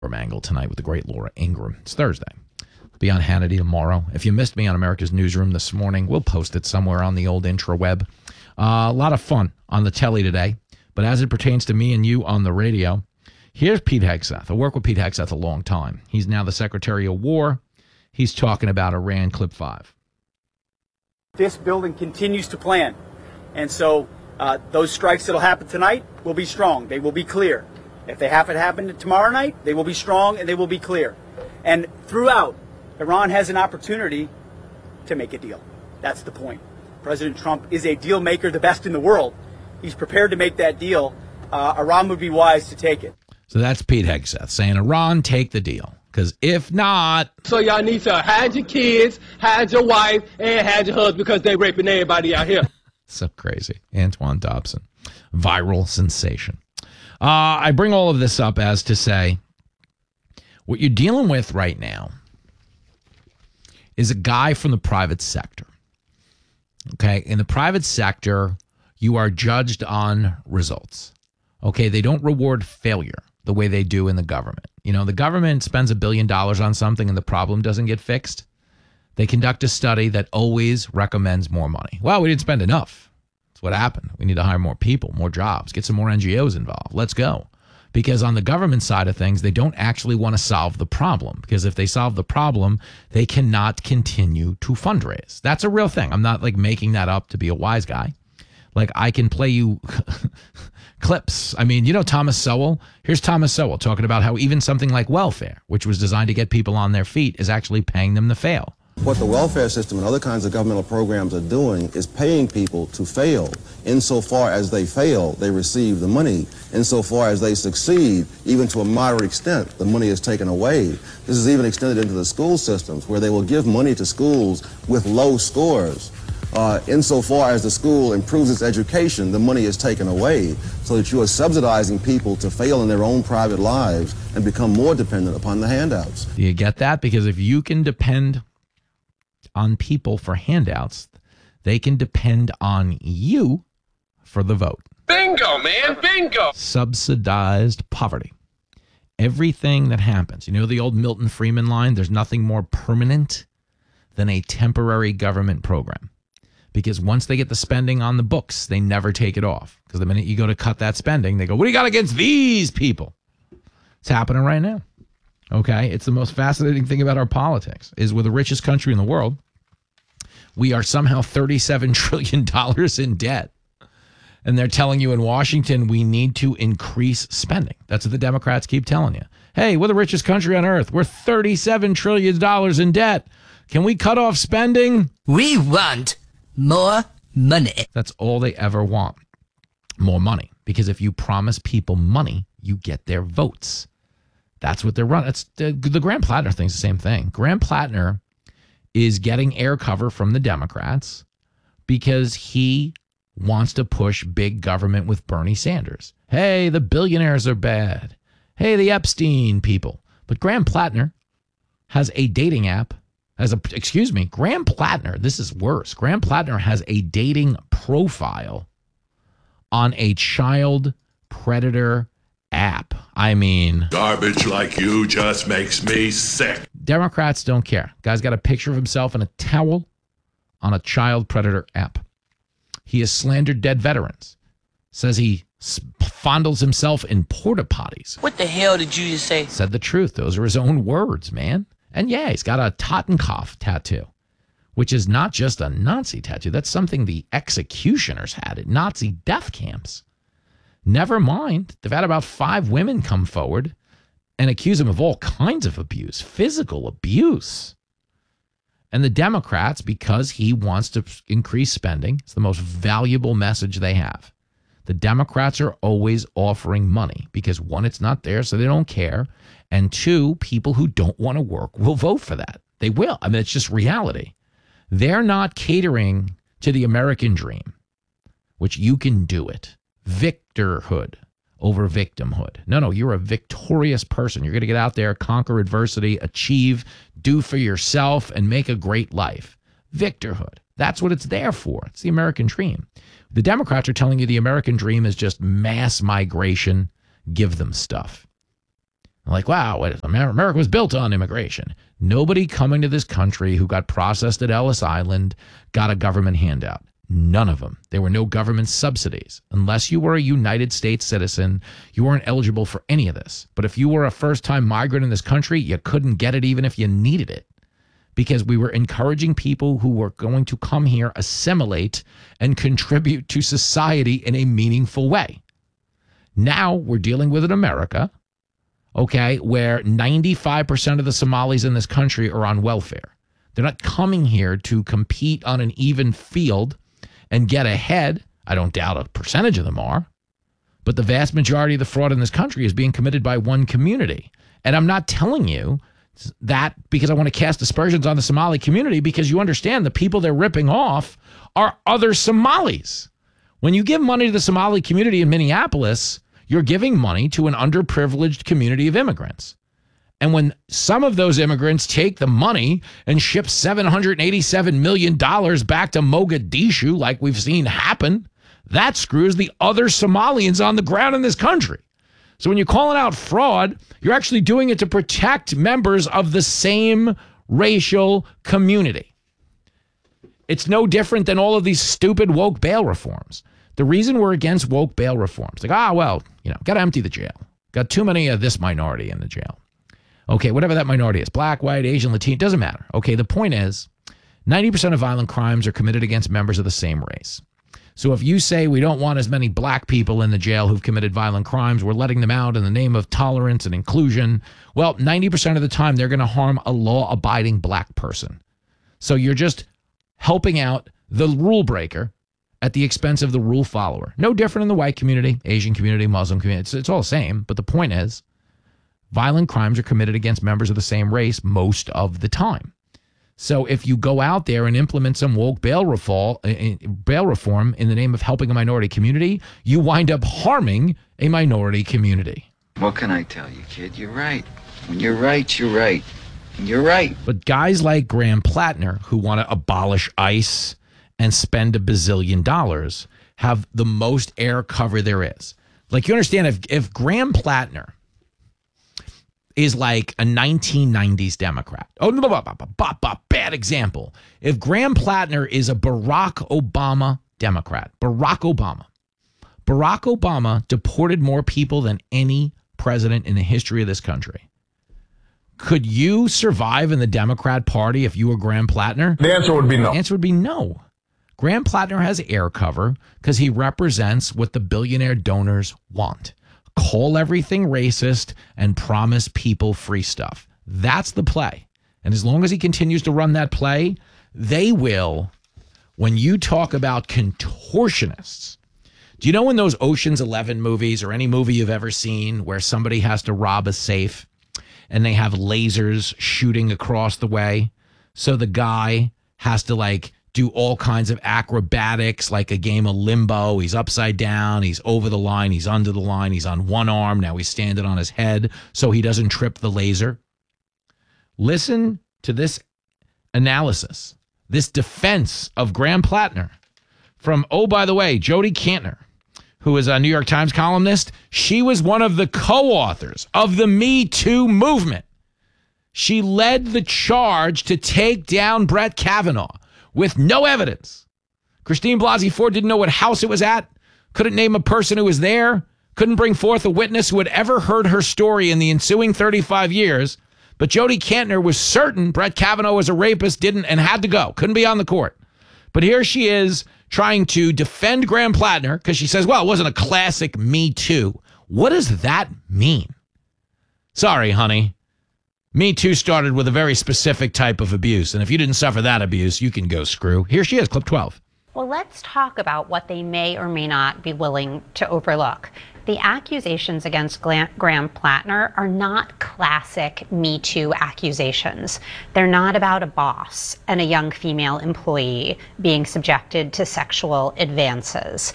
Angle tonight with the great Laura Ingraham. It's Thursday. Be on Hannity tomorrow. If you missed me on America's Newsroom this morning, we'll post it somewhere on the old intraweb. A lot of fun on the telly today. But as it pertains to me and you on the radio, here's Pete Hegseth. I worked with Pete Hegseth a long time. He's now the Secretary of War. He's talking about Iran Clip 5. This building continues to plan. And so those strikes that will happen tonight will be strong. They will be clear. If they happen to happen tomorrow night, they will be strong and they will be clear. And throughout, Iran has an opportunity to make a deal. That's the point. President Trump is a deal maker, the best in the world. He's prepared to make that deal. Iran would be wise to take it. So that's Pete Hegseth saying, Iran, take the deal. Because if not... So y'all need to hide your kids, hide your wife, and hide your husband because they raping everybody out here. So crazy. Antoine Dobson. Viral sensation. I bring all of this up as to say, what you're dealing with right now is a guy from the private sector. Okay? In the private sector, you are judged on results. Okay? They don't reward failure the way they do in the government. You know, the government spends $1 billion on something and the problem doesn't get fixed. They conduct a study that always recommends more money. Well, we didn't spend enough. That's what happened. We need to hire more people, more jobs, get some more NGOs involved. Let's go. Because on the government side of things, they don't actually want to solve the problem. Because if they solve the problem, they cannot continue to fundraise. That's a real thing. I'm not like making that up to be a wise guy. Like I can play you clips. I mean, you know Thomas Sowell? Here's Thomas Sowell talking about how even something like welfare, which was designed to get people on their feet, is actually paying them to fail. What the welfare system and other kinds of governmental programs are doing is paying people to fail. Insofar as they fail, they receive the money. Insofar as they succeed, even to a moderate extent, the money is taken away. This is even extended into the school systems, where they will give money to schools with low scores. Insofar as the school improves its education, the money is taken away, so that you are subsidizing people to fail in their own private lives and become more dependent upon the handouts. Do you get that? Because if you can depend on people for handouts, they can depend on you for the vote. Bingo, man, bingo. Subsidized poverty. Everything that happens, you know the old Milton Friedman line, there's nothing more permanent than a temporary government program. Because once they get the spending on the books, they never take it off. Because the minute you go to cut that spending, they go, what do you got against these people? It's happening right now. Okay? It's the most fascinating thing about our politics, is we're the richest country in the world. We are somehow $37 trillion in debt. And they're telling you in Washington, we need to increase spending. That's what the Democrats keep telling you. Hey, we're the richest country on earth. We're $37 trillion in debt. Can we cut off spending? We want more money. That's all they ever want. More money. Because if you promise people money, you get their votes. That's what they're running. It's the Graham Plattner thing's the same thing. Graham Plattner is getting air cover from the Democrats because he wants to push big government with Bernie Sanders. Hey, the billionaires are bad. Hey, the Epstein people. But Graham Plattner has a dating app. Graham Plattner, this is worse. Graham Plattner has a dating profile on a child predator app. I mean, garbage like you just makes me sick. Democrats don't care. Guy's got a picture of himself in a towel on a child predator app. He has slandered dead veterans. Says he fondles himself in porta potties. What the hell did you just say? Said the truth. Those are his own words, man. And yeah, he's got a Totenkopf tattoo, which is not just a Nazi tattoo. That's something the executioners had at Nazi death camps. Never mind, they've had about 5 women come forward and accuse him of all kinds of abuse, physical abuse. And the Democrats, because he wants to increase spending, it's the most valuable message they have. The Democrats are always offering money because, 1, it's not there, so they don't care. And 2, people who don't want to work will vote for that. They will. I mean, it's just reality. They're not catering to the American dream, which you can do it. Victorhood over victimhood. No, you're a victorious person. You're going to get out there, conquer adversity, achieve, do for yourself, and make a great life. Victorhood. That's what it's there for. It's the American dream. The Democrats are telling you the American dream is just mass migration. Give them stuff. Like, wow, America was built on immigration. Nobody coming to this country who got processed at Ellis Island got a government handout. None of them. There were no government subsidies. Unless you were a United States citizen, you weren't eligible for any of this. But if you were a first-time migrant in this country, you couldn't get it even if you needed it, because we were encouraging people who were going to come here, assimilate, and contribute to society in a meaningful way. Now we're dealing with an America, okay, where 95% of the Somalis in this country are on welfare. They're not coming here to compete on an even field and get ahead. I don't doubt a percentage of them are, but the vast majority of the fraud in this country is being committed by one community. And I'm not telling you that because I want to cast aspersions on the Somali community, because you understand the people they're ripping off are other Somalis. When you give money to the Somali community in Minneapolis, you're giving money to an underprivileged community of immigrants. And when some of those immigrants take the money and ship $787 million back to Mogadishu, like we've seen happen, that screws the other Somalians on the ground in this country. So when you're calling out fraud, you're actually doing it to protect members of the same racial community. It's no different than all of these stupid woke bail reforms. The reason we're against woke bail reforms, like, got to empty the jail. Got too many of this minority in the jail. Okay, whatever that minority is, black, white, Asian, Latino, doesn't matter. Okay, the point is 90% of violent crimes are committed against members of the same race. So if you say we don't want as many black people in the jail who've committed violent crimes, we're letting them out in the name of tolerance and inclusion, well, 90% of the time they're going to harm a law-abiding black person. So you're just helping out the rule breaker at the expense of the rule follower. No different in the white community, Asian community, Muslim community. It's all the same. But the point is, violent crimes are committed against members of the same race most of the time. So if you go out there and implement some woke bail reform in the name of helping a minority community, you wind up harming a minority community. What can I tell you, kid? You're right. When you're right, you're right. You're right. But guys like Graham Plattner, who want to abolish ICE and spend $1 bazillion, have the most air cover there is. Like, you understand, if Graham Plattner is like a 1990s Democrat. Bad example. If Graham Plattner is a Barack Obama Democrat, Barack Obama deported more people than any president in the history of this country. Could you survive in the Democrat Party if you were Graham Plattner? The answer would be no. The answer would be no. Graham Plattner has air cover because he represents what the billionaire donors want. Call everything racist and promise people free stuff. That's the play. And as long as he continues to run that play, they will, when you talk about contortionists, do you know in those Ocean's 11 movies or any movie you've ever seen where somebody has to rob a safe and they have lasers shooting across the way? So the guy has to do all kinds of acrobatics, like a game of limbo. He's upside down, he's over the line, he's under the line, he's on one arm, now he's standing on his head so he doesn't trip the laser. Listen to this analysis, this defense of Graham Plattner from, oh, by the way, Jody Kantner, who is a New York Times columnist. She was one of the co-authors of the Me Too movement. She led the charge to take down Brett Kavanaugh with no evidence. Christine Blasey Ford didn't know what house it was at, couldn't name a person who was there, couldn't bring forth a witness who had ever heard her story in the ensuing 35 years. But Jody Kantner was certain Brett Kavanaugh was a rapist, didn't, and had to go, couldn't be on the court. But here she is trying to defend Graham Plattner because she says, well, it wasn't a classic Me Too. What does that mean? Sorry, honey. Me Too started with a very specific type of abuse. And if you didn't suffer that abuse, you can go screw. Here she is, clip 12. Well, let's talk about what they may or may not be willing to overlook. The accusations against Graham Plattner are not classic Me Too accusations. They're not about a boss and a young female employee being subjected to sexual advances.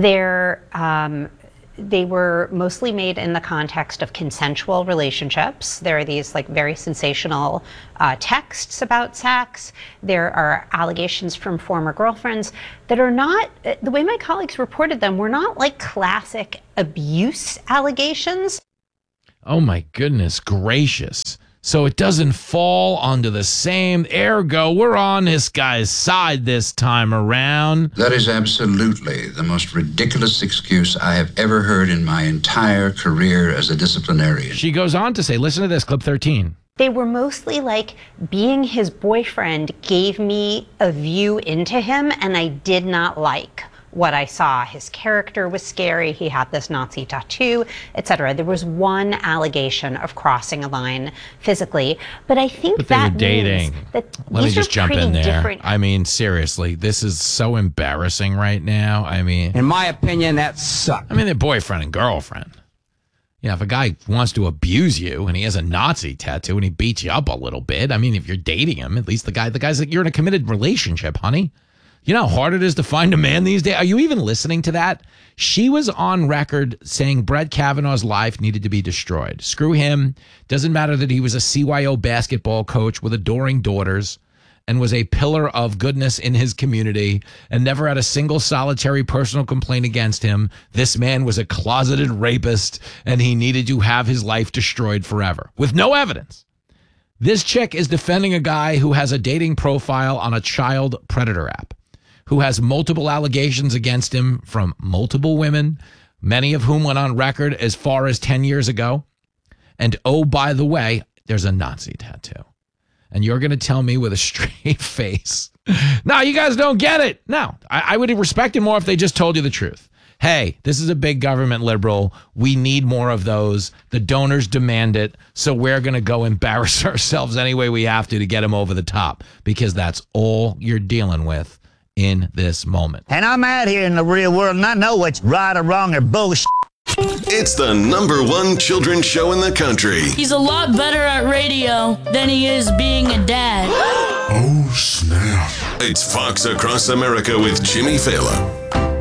They were mostly made in the context of consensual relationships. There are these very sensational texts about sex. There are allegations from former girlfriends that are not, the way my colleagues reported them, were not like classic abuse allegations. Oh, my goodness gracious. So it doesn't fall onto the same, ergo, we're on this guy's side this time around. That is absolutely the most ridiculous excuse I have ever heard in my entire career as a disciplinarian. She goes on to say, listen to this, clip 13. They were mostly like, being his boyfriend gave me a view into him, and I did not like what I saw. His character was scary. He had this Nazi tattoo, etc. There was one allegation of crossing a line physically, but I think they were that dating. means that Let me these just are jump pretty in there. different. I mean, seriously, this is so embarrassing right now. I mean, In my opinion, that sucks. I mean, they're boyfriend and girlfriend. You know, if a guy wants to abuse you and he has a Nazi tattoo and he beats you up a little bit, I mean, if you're dating him, at least the guy's like, you're in a committed relationship, honey. You know how hard it is to find a man these days? Are you even listening to that? She was on record saying Brett Kavanaugh's life needed to be destroyed. Screw him. Doesn't matter that he was a CYO basketball coach with adoring daughters and was a pillar of goodness in his community and never had a single solitary personal complaint against him. This man was a closeted rapist and he needed to have his life destroyed forever with no evidence. This chick is defending a guy who has a dating profile on a child predator app, who has multiple allegations against him from multiple women, many of whom went on record as far as 10 years ago. And oh, by the way, there's a Nazi tattoo. And you're going to tell me with a straight face, no, you guys don't get it. No, I would respect it more if they just told you the truth. Hey, this is a big government liberal. We need more of those. The donors demand it. So we're going to go embarrass ourselves any way we have to get them over the top, because that's all you're dealing with in this moment. And I'm out here in the real world and I know what's right or wrong or bullshit. It's the #1 children's show in the country. He's a lot better at radio than he is being a dad. Oh, snap. It's Fox Across America with Jimmy Fallon.